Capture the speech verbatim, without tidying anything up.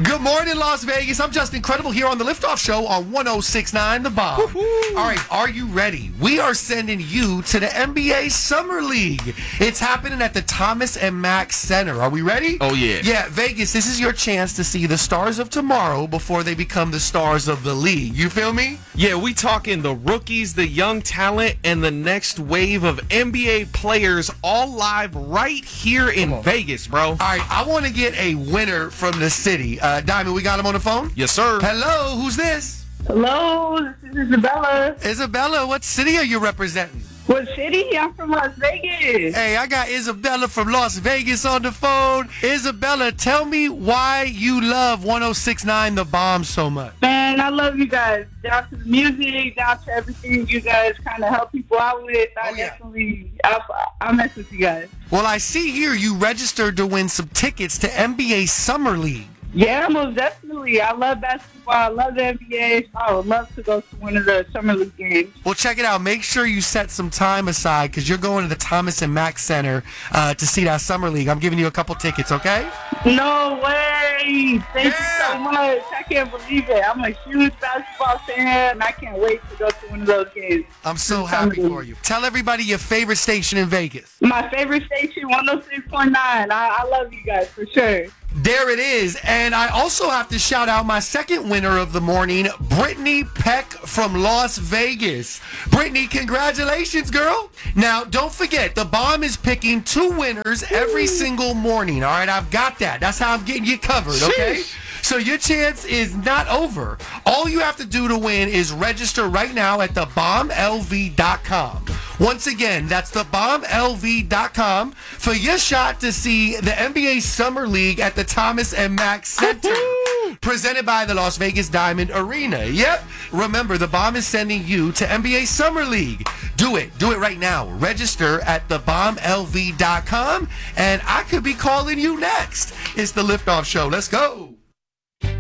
Good morning, Las Vegas. I'm Justin Credible here on the Liftoff Show on one oh six point nine The Bomb. Woo-hoo. All right, are you ready? We are sending you to the N B A Summer League. It's happening at the Thomas and Mack Center. Are we ready? Oh, yeah. Yeah, Vegas, this is your chance to see the stars of tomorrow before they become the stars of the league. You feel me? Yeah, we talking the rookies, the young talent, and the next wave of N B A players all live right here in Vegas, bro. All right, I want to get a winner from the city. Uh, Diamond, we got him on the phone? Yes, sir. Hello, who's this? Hello, this is Isabella. Isabella, what city are you representing? What city? I'm from Las Vegas. Hey, I got Isabella from Las Vegas on the phone. Isabella, tell me why you love one oh six point nine The Bomb so much. Man, I love you guys. Down to the music, down to everything you guys kind of help people out with. I Oh, yeah. definitely, I, I mess with you guys. Well, I see here you registered to win some tickets to N B A Summer League. Yeah, most definitely. I love basketball. I love the N B A. I would love to go to one of the Summer League games. Well, check it out. Make sure you set some time aside because you're going to the Thomas and Mack Center uh, to see that Summer League. I'm giving you a couple tickets, okay? No way. Thank Yeah. you so much. I can't believe it. I'm a huge basketball fan, and I can't wait to go to one of those games. I'm so Summer happy League. for you. Tell everybody your favorite station in Vegas. My favorite station, one oh six point nine. I, I love you guys for sure. There it is. And I also have to shout out my second winner of the morning, Brittany Peck from Las Vegas. Brittany, congratulations, girl. Now, don't forget, the Bomb is picking two winners every single morning. All right, I've got that. That's how I'm getting you covered, okay? Sheesh. So your chance is not over. All you have to do to win is register right now at the bomb L V dot com. Once again, that's the bomb L V dot com for your shot to see the N B A Summer League at the Thomas and Mack Center. Presented by the Las Vegas Diamond Arena. Yep. Remember, the Bomb is sending you to N B A Summer League. Do it. Do it right now. Register at the bomb L V dot com, and I could be calling you next. It's the Liftoff Show. Let's go.